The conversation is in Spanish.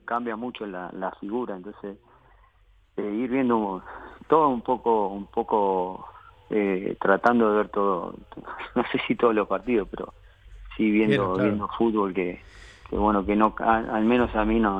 cambia mucho la figura, entonces ir viendo todo un poco tratando de ver todo, no sé si todos los partidos, pero sí Bien, claro. viendo fútbol que bueno, que no, al menos a mí no